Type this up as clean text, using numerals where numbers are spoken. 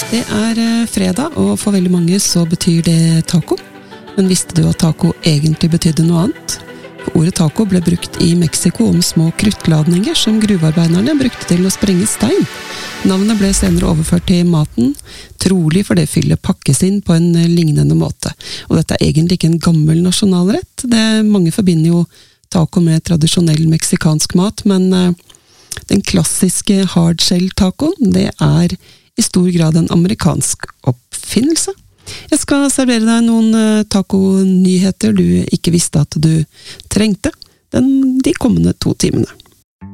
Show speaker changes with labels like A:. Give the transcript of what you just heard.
A: Det fredag, og for veldig mange så betyr det taco. Men visste du at taco egentlig betydde noe annet? For ordet taco ble brukt i Mexico om små kruttladninger som gruvearbeiderne brukte til å sprenge stein. Navnet ble senere overført til maten, trolig fordi fyllet pakkes inn på en lignende måte. Og dette egentlig ikke en gammel nasjonalrett. Mange forbinder jo taco med tradisjonell meksikansk mat, men den klassiske hardshell-tacoen, det i stor grad en amerikansk oppfinnelse. Jeg skal servere deg noen taco-nyheter du ikke visste at du trengte de kommende 2 timene.